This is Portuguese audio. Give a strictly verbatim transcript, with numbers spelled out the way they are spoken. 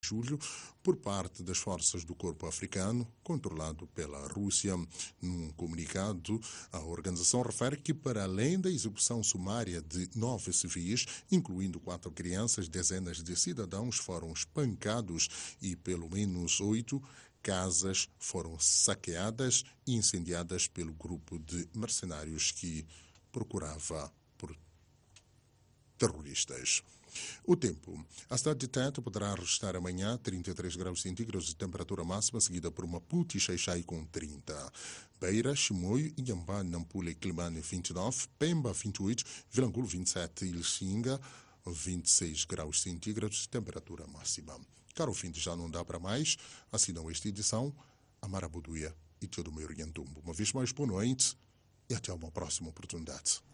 julho por parte das forças do corpo africano controlado pela Rússia. Num comunicado, a organização refere que, para além da execução sumária de nove civis, incluindo quatro crianças, dezenas de cidadãos foram espancados e pelo menos oito casas foram saqueadas e incendiadas pelo grupo de mercenários que procurava por terroristas. O tempo. A cidade de Tete poderá registrar amanhã trinta e três graus centígrados de temperatura máxima, seguida por Maputo e Xai-Xai com trinta. Beira, Chimoio, Inhambane, Nampula e Climane vinte e nove, Pemba vinte e oito, Vilangulo vinte e sete e Lixinga vinte e seis graus centígrados de temperatura máxima. Caro fim de já não dá para mais, assinam esta edição a Marabuduia e todo o meu Orientumbo. Uma vez mais, boa noite e até uma próxima oportunidade.